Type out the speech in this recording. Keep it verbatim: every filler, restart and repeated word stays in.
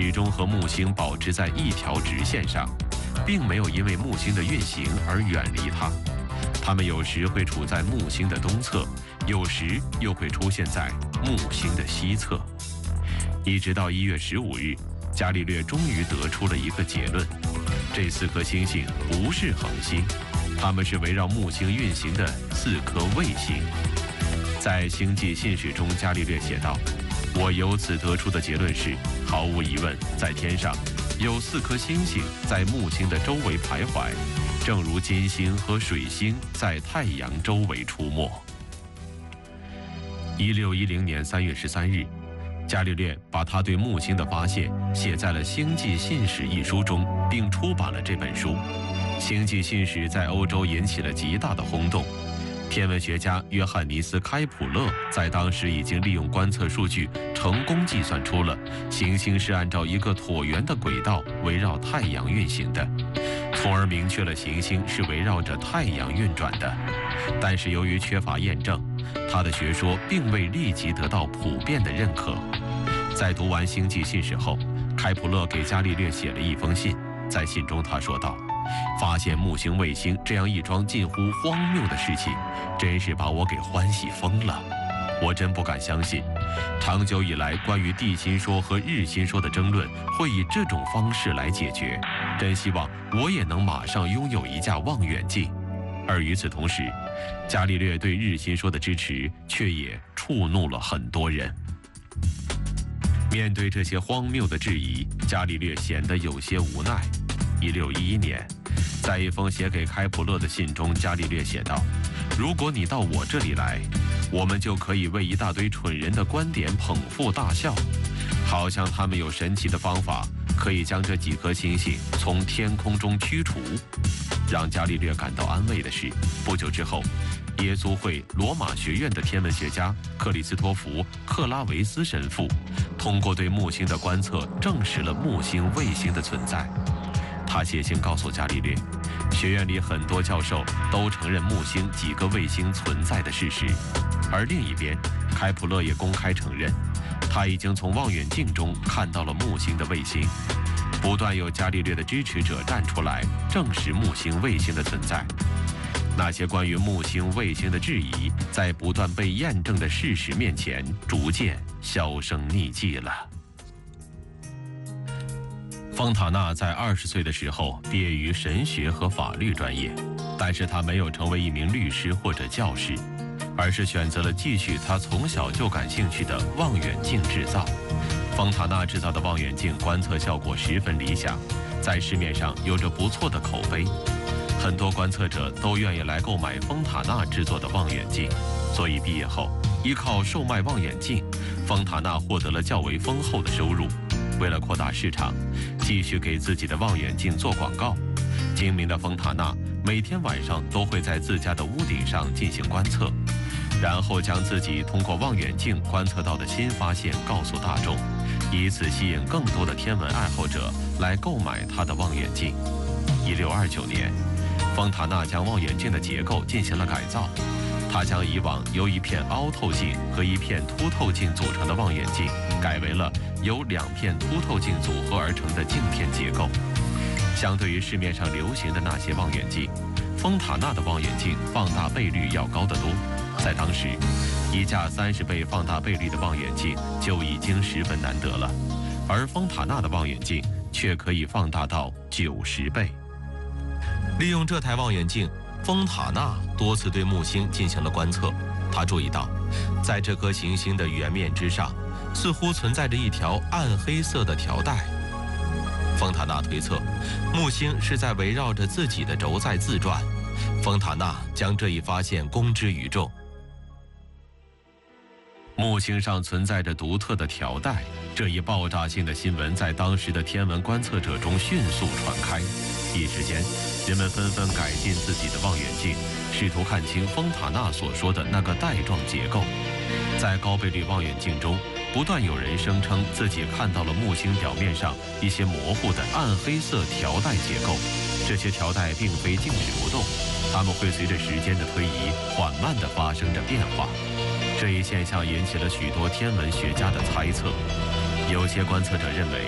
始终和木星保持在一条直线上，并没有因为木星的运行而远离它。它们有时会处在木星的东侧，有时又会出现在木星的西侧。一直到一月十五日，伽利略终于得出了一个结论：这四颗星星不是恒星，它们是围绕木星运行的四颗卫星。在《星际信使》中，伽利略写道：“我由此得出的结论是，毫无疑问，在天上有四颗星星在木星的周围徘徊，正如金星和水星在太阳周围出没。”一六一零年三月十三日，伽利略把他对木星的发现写在了《星际信使》一书中，并出版了这本书。《星际信使》在欧洲引起了极大的轰动。天文学家约翰尼斯·开普勒在当时已经利用观测数据成功计算出了行星是按照一个椭圆的轨道围绕太阳运行的，从而明确了行星是围绕着太阳运转的。但是由于缺乏验证，他的学说并未立即得到普遍的认可。在读完《星际信使》后，开普勒给伽利略写了一封信，在信中他说道：“发现木星卫星这样一桩近乎荒谬的事情，真是把我给欢喜疯了。我真不敢相信，长久以来关于地心说和日心说的争论会以这种方式来解决。真希望我也能马上拥有一架望远镜。”而与此同时，伽利略对日心说的支持却也触怒了很多人。面对这些荒谬的质疑，伽利略显得有些无奈。一六一一年，在一封写给开普勒的信中，伽利略写道：“如果你到我这里来，我们就可以为一大堆蠢人的观点捧腹大笑，好像他们有神奇的方法可以将这几颗星星从天空中驱除。”让伽利略感到安慰的是，不久之后，耶稣会罗马学院的天文学家克里斯托弗·克拉维斯神父通过对木星的观测，证实了木星卫星的存在。他写信告诉伽利略，学院里很多教授都承认木星几个卫星存在的事实。而另一边，开普勒也公开承认，他已经从望远镜中看到了木星的卫星。不断有伽利略的支持者站出来证实木星卫星的存在。那些关于木星卫星的质疑，在不断被验证的事实面前，逐渐销声匿迹了。丰塔纳在二十岁的时候毕业于神学和法律专业，但是他没有成为一名律师或者教师，而是选择了继续他从小就感兴趣的望远镜制造。丰塔纳制造的望远镜观测效果十分理想，在市面上有着不错的口碑，很多观测者都愿意来购买丰塔纳制作的望远镜。所以毕业后，依靠售卖望远镜，丰塔纳获得了较为丰厚的收入。为了扩大市场，继续给自己的望远镜做广告，精明的丰塔纳每天晚上都会在自家的屋顶上进行观测，然后将自己通过望远镜观测到的新发现告诉大众，以此吸引更多的天文爱好者来购买他的望远镜。一六二九年，丰塔纳将望远镜的结构进行了改造，他将以往由一片凹透镜和一片凸透镜组成的望远镜，改为了由两片凸透镜组合而成的镜片结构。相对于市面上流行的那些望远镜，丰塔纳的望远镜放大倍率要高得多。在当时，一架三十倍放大倍率的望远镜就已经十分难得了，而丰塔纳的望远镜却可以放大到九十倍。利用这台望远镜，丰塔纳多次对木星进行了观测。他注意到，在这颗行星的圆面之上，似乎存在着一条暗黑色的条带。丰塔纳推测，木星是在围绕着自己的轴在自转。丰塔纳将这一发现公之于众。木星上存在着独特的条带，这一爆炸性的新闻在当时的天文观测者中迅速传开。一时间，人们纷纷改进自己的望远镜，试图看清丰塔纳所说的那个带状结构。在高倍率望远镜中，不断有人声称自己看到了木星表面上一些模糊的暗黑色条带结构。这些条带并非静止不动，它们会随着时间的推移缓慢地发生着变化。这一现象引起了许多天文学家的猜测。有些观测者认为，